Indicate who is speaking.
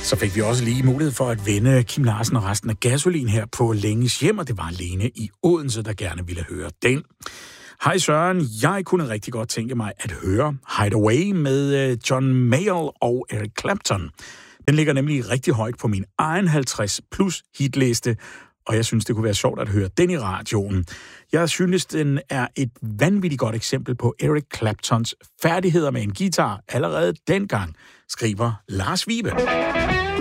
Speaker 1: Så fik vi også lige mulighed for at vende Kim Larsen og resten af Gasolin her på Længes hjem, og det var Lene i Odense, der gerne ville høre den. Hej Søren, jeg kunne rigtig godt tænke mig at høre Hideaway med John Mayall og Eric Clapton. Den ligger nemlig rigtig højt på min egen 50 plus hitliste, og jeg synes, det kunne være sjovt at høre den i radioen. Jeg synes, den er et vanvittigt godt eksempel på Eric Claptons færdigheder med en guitar allerede dengang, skriver Lars Vibe.